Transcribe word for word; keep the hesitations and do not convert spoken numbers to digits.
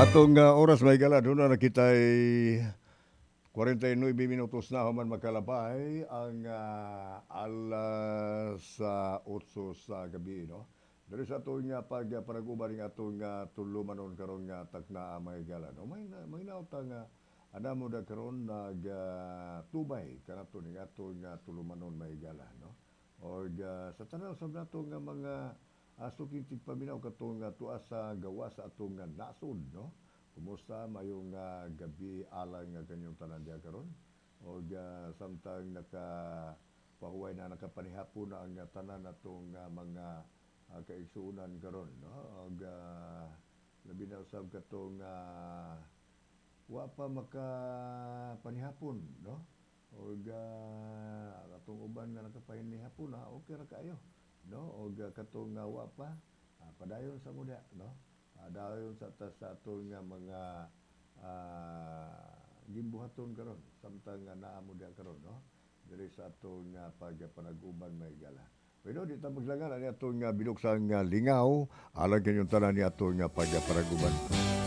Atong uh, oras may gala, doon na nakita'y forty-nine minutos na human magkalabay ang uh, alas uh, eight sa gabi, no? Dari sa atong nga pag uh, paraguban ng atong uh, tulumanon karon nga takna may gala, no? May na, may nauta nga ana mo da karon nag uh, tubay kanato ning atong uh, tulumanon may gala, no? O uh, sa tanan sa nato nga mga uh, sukitig paminaw katong uh, tuas sa gawa sa atong uh, nasod, no? Kumusta mayong uh, gabi alang nga kanyang tanan diya karon? O uh, samtang naka pahuway na nakapanihapon na ang uh, tanan natong uh, mga uh, kaigsuunan karon, no? O uh, labi na usab katong uh, wa pa maka panihapon, no? O uh, atong uban nga nakapanihapon na okay ra kaayo, no? O uh, katong uh, wa pa uh, padayon sa muda, no? Uh, dayon sa ta sa atong nga mga uh, gimbuhaton karon samtang nga naa mo diha karon, no? Diri sa atong nga pagpanag-uban may gala. Pero di ta maglangan ani atong nga binuksan nga lingaw alang kanyang tanan ni atong nga pagpanag-uban.